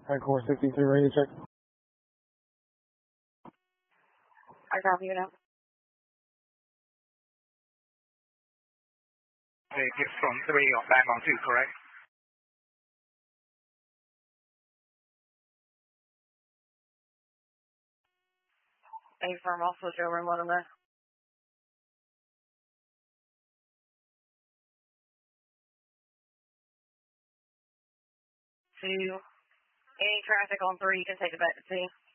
Hardcore 63 radio check. I copy you now. Okay, get from 3 on back on 2, correct? A-firm, I'll switch over and let them know. Two. Any traffic on 3, you can take it back to 2.